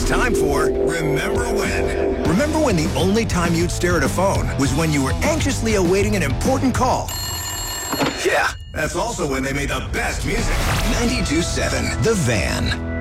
It's time for Remember When. Remember when the only time you'd stare at a phone was when you were anxiously awaiting an important call? Yeah, that's also when they made the best music. 92.7 The Van.